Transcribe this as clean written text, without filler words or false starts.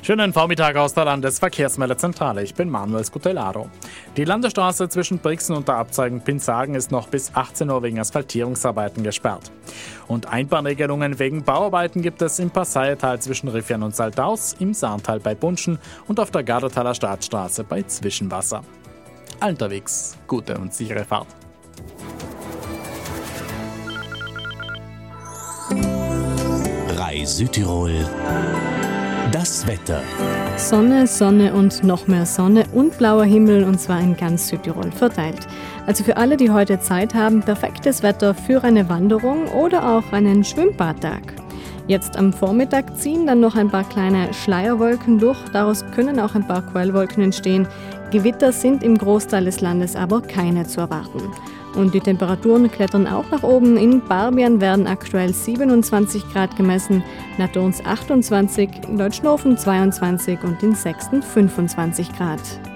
Schönen Vormittag aus der Landesverkehrsmeldezentrale. Ich bin Manuel Scutellaro. Die Landesstraße zwischen Brixen und der Abzweigung Pinsagen ist noch bis 18 Uhr wegen Asphaltierungsarbeiten gesperrt. Und Einbahnregelungen wegen Bauarbeiten gibt es im Passaital zwischen Riffian und Saltaus, im Saartal bei Bunschen und auf der Gardertaler Staatsstraße bei Zwischenwasser. Unterwegs gute und sichere Fahrt. Rai Südtirol. Das Wetter. Sonne, Sonne und noch mehr Sonne und blauer Himmel, und zwar in ganz Südtirol verteilt. Also für alle, die heute Zeit haben, perfektes Wetter für eine Wanderung oder auch einen Schwimmbadtag. Jetzt am Vormittag ziehen dann noch ein paar kleine Schleierwolken durch, daraus können auch ein paar Quellwolken entstehen. Gewitter sind im Großteil des Landes aber keine zu erwarten. Und die Temperaturen klettern auch nach oben. In Barbian werden aktuell 27 Grad gemessen, Natorns 28, in Deutschnofen 22 und in Sexten 25 Grad.